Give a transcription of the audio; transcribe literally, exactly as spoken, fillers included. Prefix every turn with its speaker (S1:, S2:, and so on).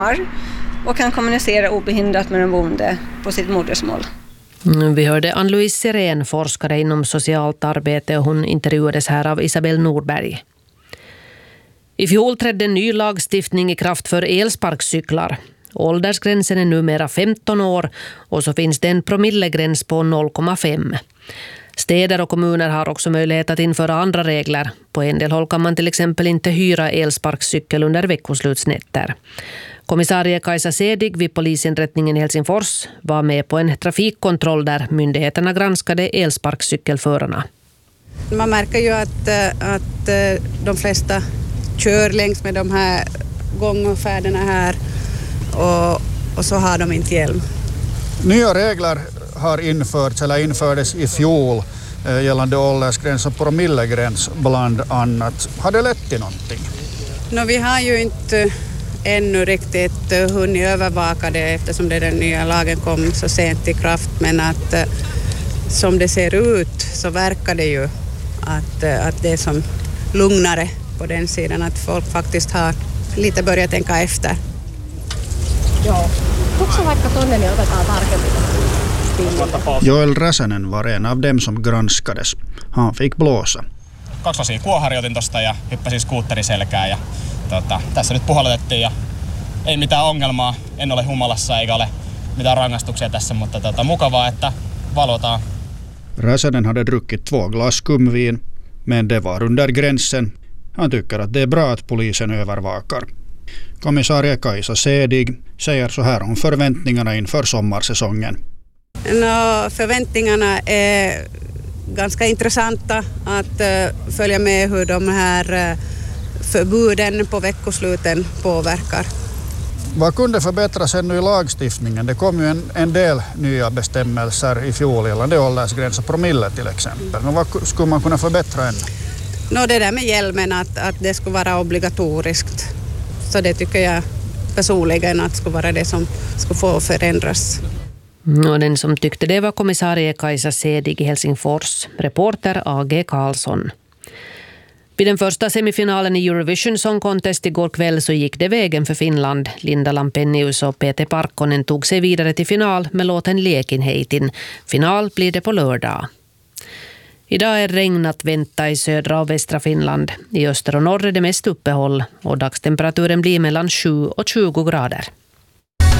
S1: och kan kommunicera obehindrat med den boende på sitt modersmål.
S2: Vi hörde Ann-Louise Sirén, forskare inom socialt arbete, och hon intervjuades här av Isabel Nordberg. I fjol trädde en ny lagstiftning i kraft för elsparkcyklar. Åldersgränsen är numera femton år och så finns det en promillegräns på noll komma fem. Städer och kommuner har också möjlighet att införa andra regler. På en del håll kan man till exempel inte hyra elsparkcykel under veckoslutsnätter. Kommissarie Kajsa Sedig vid polisinrättningen i Helsingfors var med på en trafikkontroll där myndigheterna granskade elsparkcykelförarna.
S3: Man märker ju att, att de flesta kör längs med de här gångfärderna här och, och så har de inte hjälm.
S4: Nya regler har införts eller infördes i fjol eh, gällande åldersgräns och promillegräns bland annat. Har det lett till någonting?
S3: No, vi har ju inte ännu riktigt hunnit övervaka det eftersom det den nya lagen kom så sent i kraft, men att eh, som det ser ut så verkar det ju att, eh, att det är som lugnare på den sidan, att folk faktiskt har lite börjat tänka efter.
S5: Joo. Kutsu vaikka tonne, niin otetaan tarkemmin.
S4: Joel Räsänen var en av dem som granskades. Han fick blåsa.
S6: Kaksilaisia kuoharjoitin tosta ja hyppäsin skuutteri selkään ja tota, tässä nyt puhallutettiin ja ei mitään ongelmaa. En ole humalassa eikä ole mitään rangaistuksia tässä, mutta tota, mukavaa, että valvotaan.
S4: Räsänen hade druckit två glas skumvin, men det var under gränsen. Han tycker att det är bra att polisen övervakar. Kommissarie Kajsa Sedig säger så här om förväntningarna inför sommarsäsongen.
S3: No, förväntningarna är ganska intressanta att uh, följa med hur de här uh, förbuden på veckosluten påverkar.
S4: Vad kunde förbättras ännu i lagstiftningen? Det kom ju en, en del nya bestämmelser i fjol gällande åldersgräns och promille till exempel. Men vad skulle man kunna förbättra ännu?
S3: No, det där med hjälmen, att, att det skulle vara obligatoriskt. Så det tycker jag personligen att skulle vara det som skulle få förändras.
S2: Och den som tyckte det var kommissarie Kajsa Sedig i Helsingfors, reporter A G Karlsson. Vid den första semifinalen i Eurovision Song Contest igår kväll så gick det vägen för Finland. Linda Lampenius och Pete Parkkonen tog sig vidare till final med låten Liekinheitin. Final blir det på lördag. Idag är regn att vänta i södra och västra Finland. I öster och norr är det mest uppehåll och dagstemperaturen blir mellan sju och tjugo grader.